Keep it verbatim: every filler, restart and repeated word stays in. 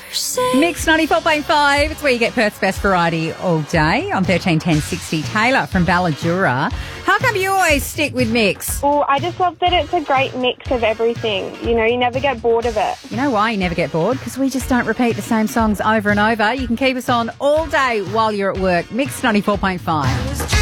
Mix ninety-four point five. It's where you get Perth's best variety all day. On thirteen ten sixty. Taylor from Balladura. How come you always stick with Mix? Well, I just love that it's a great mix of everything. You know, you never get bored of it. You know why you never get bored? Because we just don't repeat the same songs over and over. You can keep us on all day while you're at work. Mix ninety-four point five.